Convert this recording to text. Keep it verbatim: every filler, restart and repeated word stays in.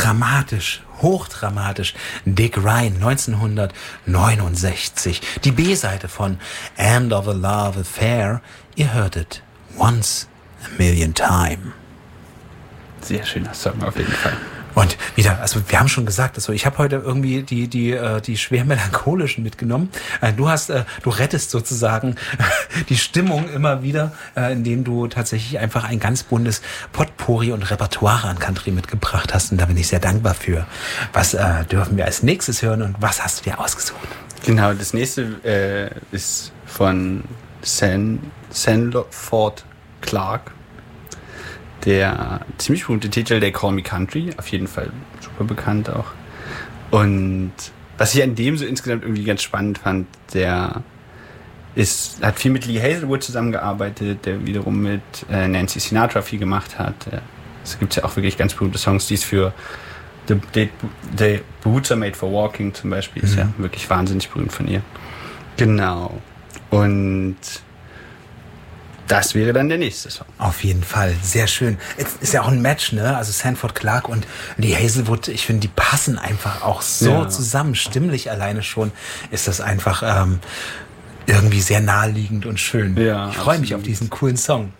dramatisch, hochdramatisch. Dick Ryan, neunzehnhundertneunundsechzig. Die B-Seite von End of a Love Affair. Ihr hörtet Once a Million Time. Sehr schöner Song auf jeden Fall. Und wieder, also wir haben schon gesagt, also ich habe heute irgendwie die die äh, die schwer melancholischen mitgenommen. Äh, du hast, äh, du rettest sozusagen die Stimmung immer wieder, äh, indem du tatsächlich einfach ein ganz buntes Potpourri und Repertoire an Country mitgebracht hast. Und da bin ich sehr dankbar für. Was äh, dürfen wir als nächstes hören und was hast du dir ausgesucht? Genau, das nächste äh, ist von San, Sanford Clarke. Der ziemlich berühmte Titel, der Call Me Country, auf jeden Fall super bekannt auch. Und was ich an dem so insgesamt irgendwie ganz spannend fand, der ist, hat viel mit Lee Hazelwood zusammengearbeitet, der wiederum mit äh, Nancy Sinatra viel gemacht hat. Es gibt ja auch wirklich ganz berühmte Songs, die es für The, The, The Boots Are Made for Walking zum Beispiel, mhm. ist ja wirklich wahnsinnig berühmt von ihr. Genau. Und das wäre dann der nächste Song. Auf jeden Fall, sehr schön. Ist ja auch ein Match, ne? Also Sanford Clarke und Lee Hazelwood, ich finde, die passen einfach auch so ja. zusammen. Stimmlich alleine schon ist das einfach ähm, irgendwie sehr naheliegend und schön. Ja, ich freue mich auf diesen coolen Song.